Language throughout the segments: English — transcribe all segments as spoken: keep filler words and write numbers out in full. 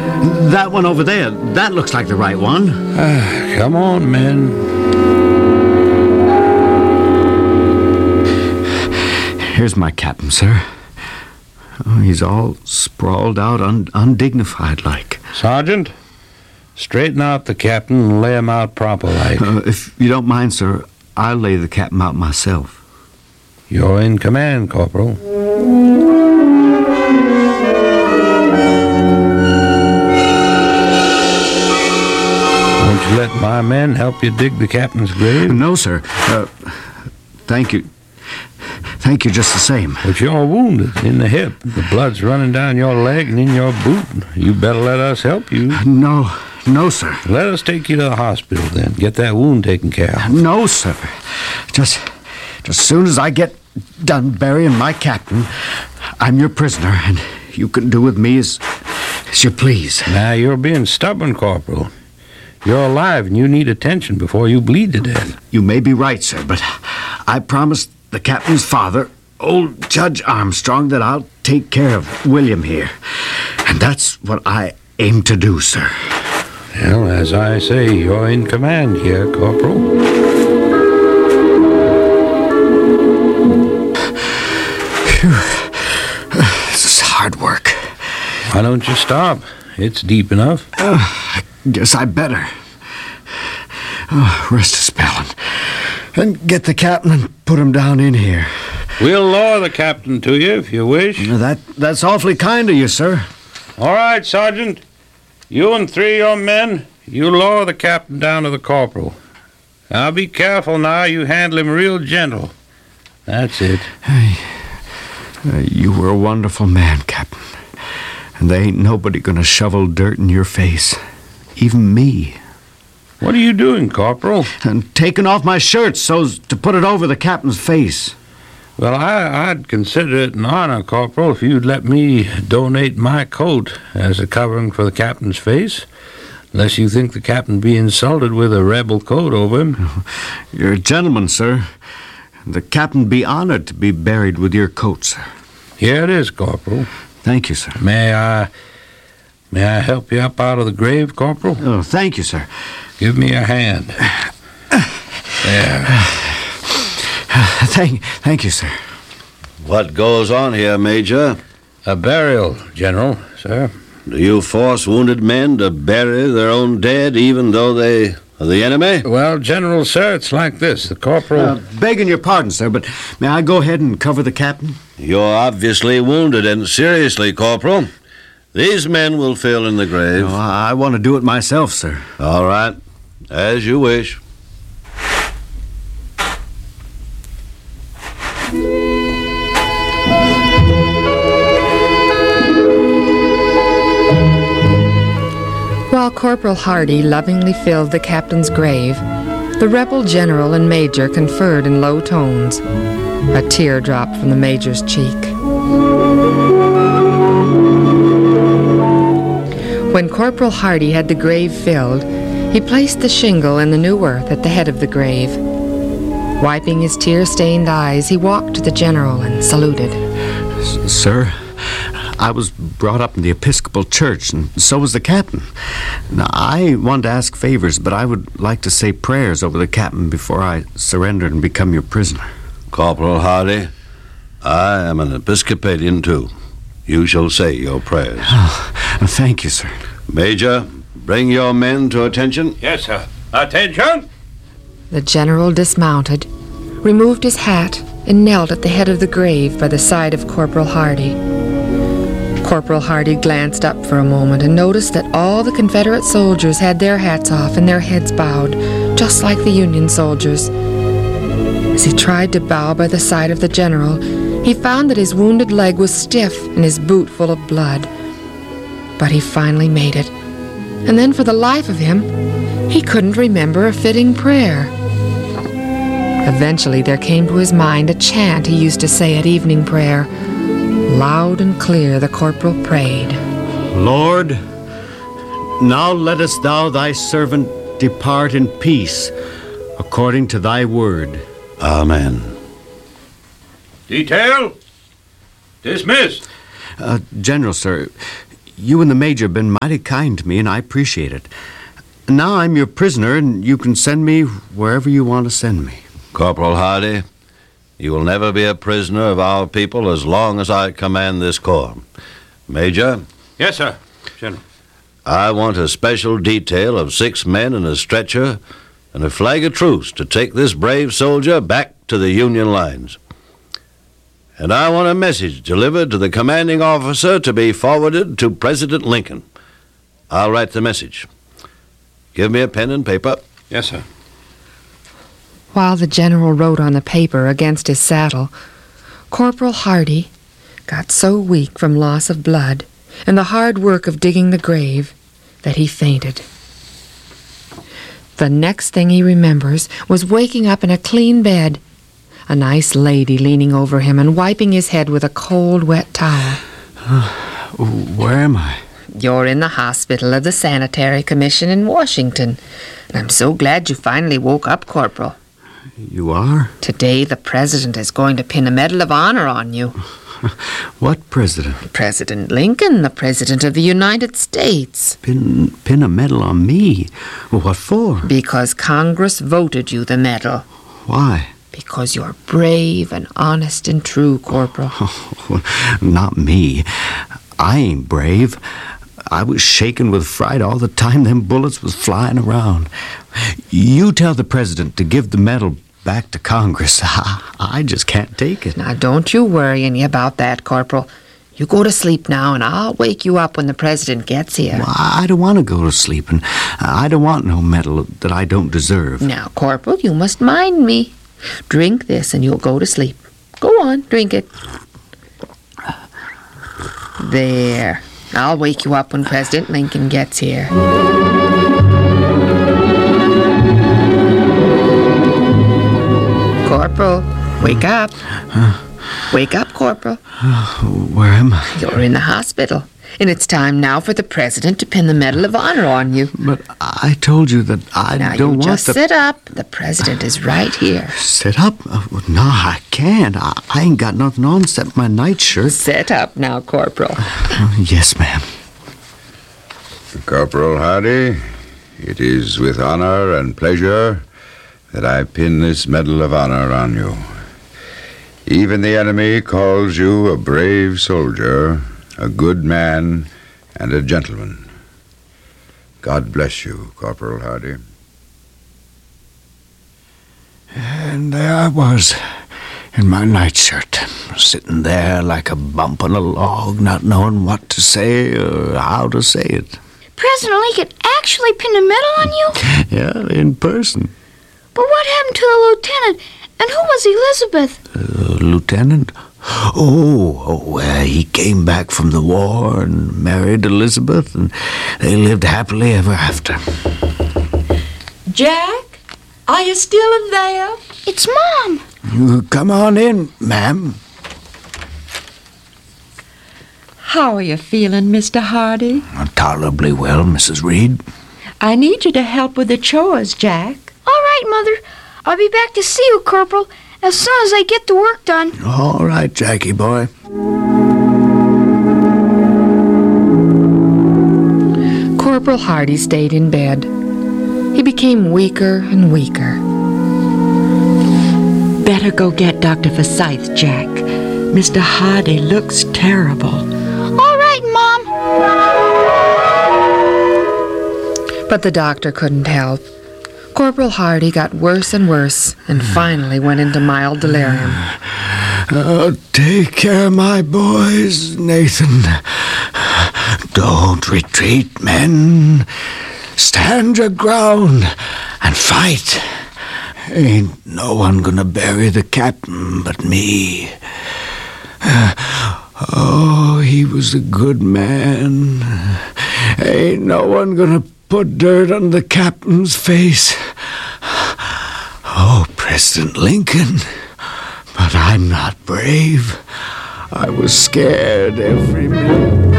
That one over there, that looks like the right one. Uh, come on, men. Here's my captain, sir. Oh, he's all sprawled out, un- undignified like. Sergeant, straighten out the captain and lay him out proper like. Uh, if you don't mind, sir, I'll lay the captain out myself. You're in command, Corporal. Won't you let my men help you dig the captain's grave? No, sir. Uh, thank you. Thank you just the same. But you're wounded in the hip. The blood's running down your leg and in your boot. You better let us help you. No, no, sir. Let us take you to the hospital then. Get that wound taken care of. No, sir. Just, just as soon as I get done burying my captain, I'm your prisoner, and you can do with me as, as you please. Now, you're being stubborn, Corporal. You're alive and you need attention before you bleed to death. You may be right, sir, but I promised the captain's father, old Judge Armstrong, that I'll take care of William here. And that's what I aim to do, sir. Well, as I say, you're in command here, Corporal. Phew. This is hard work. Why don't you stop? It's deep enough. Uh, I guess I better. Oh, rest a spell and, and get the captain and put him down in here. We'll lower the captain to you if you wish. That That's awfully kind of you, sir. All right, Sergeant. You and three of your men, you lower the captain down to the corporal. Now be careful now. You handle him real gentle. That's it. Hey, uh, you were a wonderful man, Captain. And there ain't nobody gonna shovel dirt in your face. Even me. What are you doing, Corporal? I'm taking off my shirt so's to put it over the captain's face. Well, I, I'd consider it an honor, Corporal, if you'd let me donate my coat as a covering for the captain's face. Unless you think the captain be insulted with a rebel coat over him. You're a gentleman, sir. The captain be honored to be buried with your coat, sir. Here it is, Corporal. Thank you, sir. May I... May I help you up out of the grave, Corporal? Oh, thank you, sir. Give me a hand. There. Thank, thank you, sir. What goes on here, Major? A burial, General, sir. Do you force wounded men to bury their own dead even though they are the enemy? Well, General, sir, it's like this. The corporal... Uh, begging your pardon, sir, but may I go ahead and cover the captain? You're obviously wounded, and seriously, Corporal. These men will fill in the grave. No, I want to do it myself, sir. All right. As you wish. While Corporal Hardy lovingly filled the captain's grave, the rebel general and major conferred in low tones. A tear dropped from the major's cheek. When Corporal Hardy had the grave filled, he placed the shingle and the new earth at the head of the grave. Wiping his tear-stained eyes, he walked to the general and saluted. S- sir, I was brought up in the Episcopal Church, and so was the captain. Now, I want to ask favors, but I would like to say prayers over the captain before I surrender and become your prisoner. Corporal Hardy, I am an Episcopalian, too. You shall say your prayers. Oh, thank you, sir. Major, bring your men to attention. Yes, sir. Attention! The general dismounted, removed his hat, and knelt at the head of the grave by the side of Corporal Hardy. Corporal Hardy glanced up for a moment and noticed that all the Confederate soldiers had their hats off and their heads bowed, just like the Union soldiers. As he tried to bow by the side of the general, he found that his wounded leg was stiff and his boot full of blood. But he finally made it. And then for the life of him, he couldn't remember a fitting prayer. Eventually there came to his mind a chant he used to say at evening prayer. Loud and clear the corporal prayed. Lord, now lettest thou thy servant depart in peace, according to thy word. Amen. Detail, dismissed. Uh, General, sir, You and the Major have been mighty kind to me, and I appreciate it. Now I'm your prisoner, and you can send me wherever you want to send me. Corporal Hardy, you will never be a prisoner of our people as long as I command this corps. Major? Yes, sir. General. I want a special detail of six men and a stretcher and a flag of truce to take this brave soldier back to the Union lines. And I want a message delivered to the commanding officer to be forwarded to President Lincoln. I'll write the message. Give me a pen and paper. Yes, sir. While the general wrote on the paper against his saddle, Corporal Hardy got so weak from loss of blood and the hard work of digging the grave that he fainted. The next thing he remembers was waking up in a clean bed, a nice lady leaning over him and wiping his head with a cold, wet towel. Uh, where am I? You're in the hospital of the Sanitary Commission in Washington, and I'm so glad you finally woke up, Corporal. You are? Today the President is going to pin a Medal of Honor on you. What president? President Lincoln, the President of the United States. Pin, pin a medal on me? What for? Because Congress voted you the medal. Why? Because you're brave and honest and true, Corporal. Oh, not me. I ain't brave. I was shaking with fright all the time them bullets was flying around. You tell the President to give the medal back to Congress. I, I just can't take it. Now, don't you worry any about that, Corporal. You go to sleep now, and I'll wake you up when the President gets here. Well, I don't want to go to sleep, and I don't want no medal that I don't deserve. Now, Corporal, you must mind me. Drink this, and you'll go to sleep. Go on, drink it. There. I'll wake you up when President Lincoln gets here. Corporal, wake up. Huh? Wake up, Corporal. Uh, where am I? You're in the hospital, and it's time now for the President to pin the Medal of Honor on you. But I told you that I now don't you want just to... sit up. The President is right here. Sit up? Uh, no, I can't. I, I ain't got nothing on except my nightshirt. Sit up now, Corporal. Uh, yes, ma'am. Corporal Hardy, it is with honor and pleasure that I pin this Medal of Honor on you. Even the enemy calls you a brave soldier, a good man, and a gentleman. God bless you, Corporal Hardy. And there I was, in my nightshirt, sitting there like a bump on a log, not knowing what to say or how to say it. President Lincoln actually pinned a medal on you? Yeah, in person. But what happened to the lieutenant? And who was Elizabeth? Uh, lieutenant? Oh, oh uh, he came back from the war and married Elizabeth, and they lived happily ever after. Jack, are you still in there? It's Mom. Uh, come on in, ma'am. How are you feeling, Mister Hardy? Uh, tolerably well, Missus Reed. I need you to help with the chores, Jack. All right, Mother. I'll be back to see you, Corporal, as soon as I get the work done. All right, Jackie boy. Corporal Hardy stayed in bed. He became weaker and weaker. Better go get Doctor Forsyth, Jack. Mister Hardy looks terrible. All right, Mom. But the doctor couldn't help. Corporal Hardy got worse and worse and finally went into mild delirium. Uh, take care, my boys, Nathan. Don't retreat, men. Stand your ground and fight. Ain't no one gonna bury the captain but me. Uh, oh, he was a good man. Ain't no one gonna put dirt on the captain's face. Oh, President Lincoln. But I'm not brave. I was scared every minute.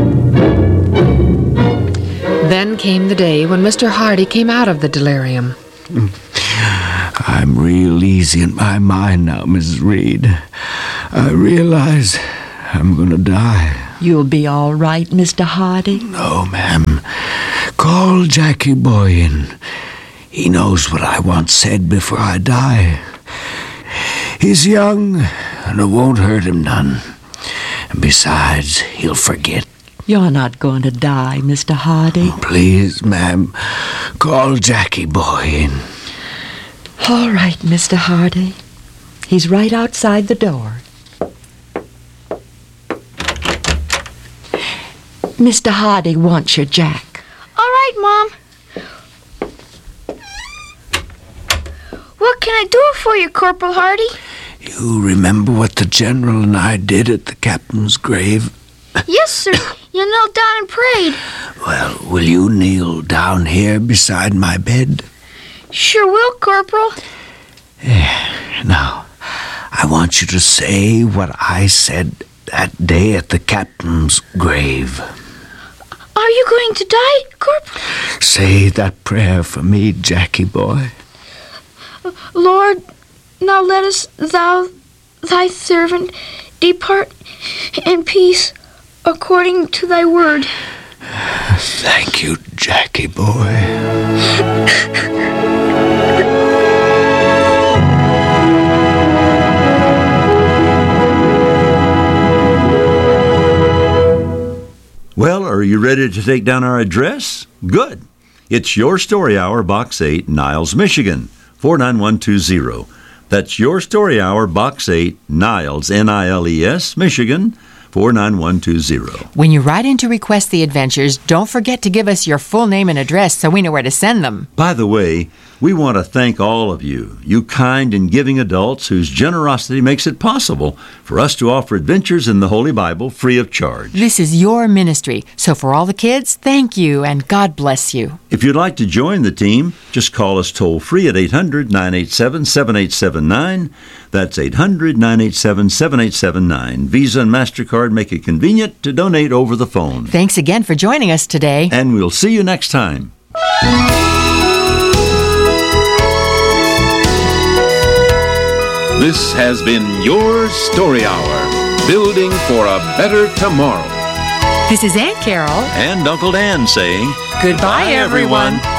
Then came the day when Mister Hardy came out of the delirium. I'm real easy in my mind now, Missus Reed. I realize I'm gonna die. You'll be all right, Mister Hardy? No, ma'am. Call Jackie Boy in. He knows what I want said before I die. He's young, and it won't hurt him none. And besides, he'll forget. You're not going to die, Mister Hardy. Please, ma'am, call Jackie Boy in. All right, Mister Hardy. He's right outside the door. Mister Hardy wants your Jack. All right, Mom. What can I do for you, Corporal Hardy? You remember what the General and I did at the captain's grave? Yes, sir. You knelt down and prayed. Well, will you kneel down here beside my bed? Sure will, Corporal. Now, I want you to say what I said that day at the captain's grave. Are you going to die, Corporal? Say that prayer for me, Jackie Boy. Lord, now let us, thou, thy servant, depart in peace according to thy word. Thank you, Jackie Boy. Well, are you ready to take down our address? Good. It's Your Story Hour, Box eight, Niles, Michigan, four nine one two zero. That's Your Story Hour, Box eight, Niles, N I L E S, Michigan, four nine one two zero. When you write in to request the adventures, don't forget to give us your full name and address so we know where to send them. By the way, we want to thank all of you, you kind and giving adults whose generosity makes it possible for us to offer adventures in the Holy Bible free of charge. This is your ministry, so for all the kids, thank you and God bless you. If you'd like to join the team, just call us toll-free at eight hundred, nine eight seven, seven eight seven nine. That's eight hundred, nine eight seven, seven eight seven nine. Visa and MasterCard make it convenient to donate over the phone. Thanks again for joining us today. And we'll see you next time. This has been Your Story Hour, building for a better tomorrow. This is Aunt Carol and Uncle Dan saying, goodbye, everyone.